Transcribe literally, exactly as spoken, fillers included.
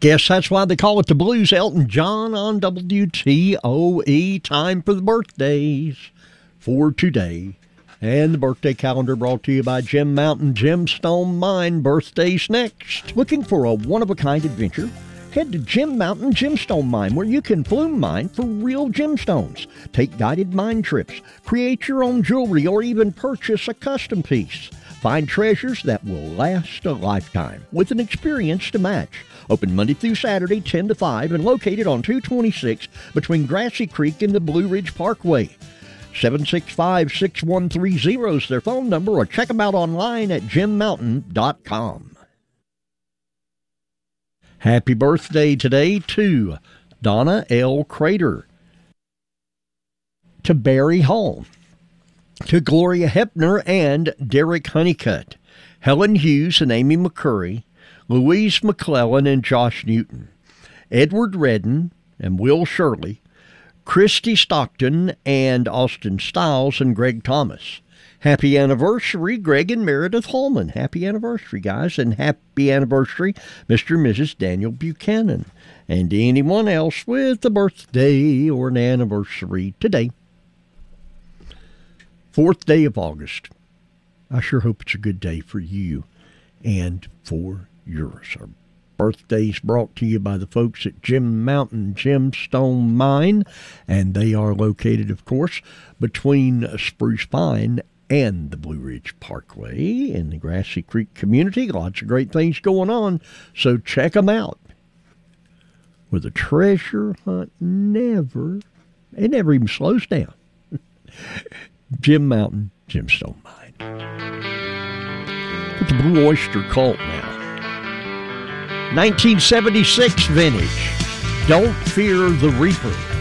Guess that's why they call it the blues. Elton John on W T O E. Time for the birthdays for today. And the birthday calendar brought to you by Jim Mountain Gemstone Mine. Birthdays next. Looking for a one-of-a-kind adventure? Head to Jim Mountain Gemstone Mine, where you can flume mine for real gemstones. Take guided mine trips, create your own jewelry, or even purchase a custom piece. Find treasures that will last a lifetime with an experience to match. Open Monday through Saturday, ten to five, and located on two twenty-six between Grassy Creek and the Blue Ridge Parkway. seven six five, six one three zero is their phone number, or check them out online at jim mountain dot com. Happy birthday today to Donna L. Crater, to Barry Hall, to Gloria Hepner and Derek Honeycutt, Helen Hughes and Amy McCurry, Louise McClellan and Josh Newton, Edward Redden and Will Shirley, Christy Stockton and Austin Stiles and Greg Thomas. Happy anniversary, Greg and Meredith Holman. Happy anniversary, guys, and happy anniversary, Mister and Missus Daniel Buchanan. And anyone else with a birthday or an anniversary today. Fourth day of August. I sure hope it's a good day for you and for yours. Our birthdays brought to you by the folks at Jim Mountain Gemstone Mine, and they are located, of course, between Spruce Pine and the Blue Ridge Parkway in the Grassy Creek community. Lots of great things going on, so check them out. Where the treasure hunt never, it never even slows down. Jim Mountain Gemstone Mine. With the Blue Oyster Cult now. nineteen seventy-six vintage. Don't Fear the Reaper.